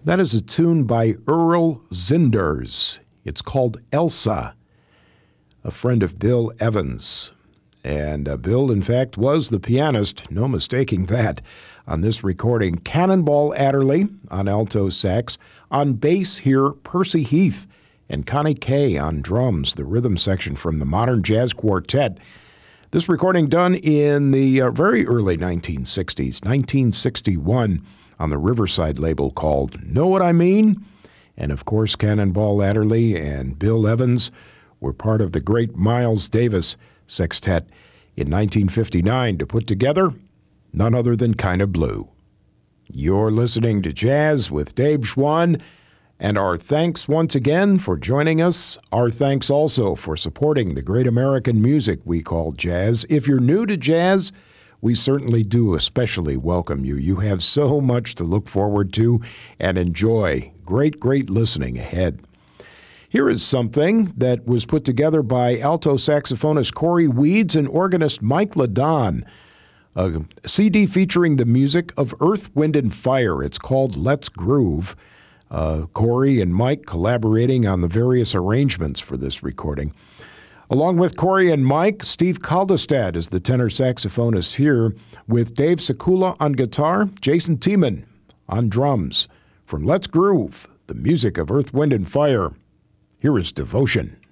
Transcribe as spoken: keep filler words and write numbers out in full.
That is a tune by Earl Zinders. It's called Elsa, a friend of Bill Evans. And uh, Bill, in fact, was the pianist, no mistaking that, on this recording. Cannonball Adderley on alto sax. On bass here, Percy Heath and Connie Kay on drums, the rhythm section from the Modern Jazz Quartet. This recording done in the uh, very early nineteen sixties, nineteen sixty-one, on the Riverside label called Know What I Mean? And of course, Cannonball Adderley and Bill Evans were part of the great Miles Davis Sextet in nineteen fifty-nine to put together none other than Kinda Blue. You're listening to Jazz with Dave Schwann, and our thanks once again for joining us. Our thanks also for supporting the great American music we call jazz. If you're new to jazz, we certainly do especially welcome you. You have so much to look forward to and enjoy. Great, great listening ahead. Here is something that was put together by alto saxophonist Corey Weeds and organist Mike Ladon. A C D featuring the music of Earth, Wind, and Fire. It's called Let's Groove. Uh, Corey and Mike collaborating on the various arrangements for this recording. Along with Corey and Mike, Steve Kaldestad is the tenor saxophonist here, with Dave Sekula on guitar, Jason Tiemann on drums. From Let's Groove, the music of Earth, Wind, and Fire, here is Devotion.